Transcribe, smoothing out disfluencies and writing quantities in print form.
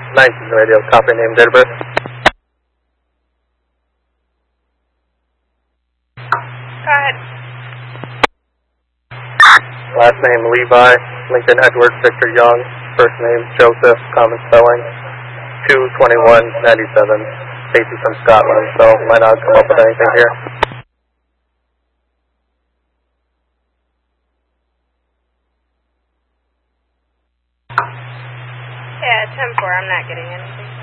19 radio, copy, name, date of birth. Go ahead. Last name Levi, Lincoln Edward Victor Young, first name Joseph, common spelling, 22197. Stacy from Scotland, so might not come up with anything here. Yeah, 10-4, I'm not getting anything.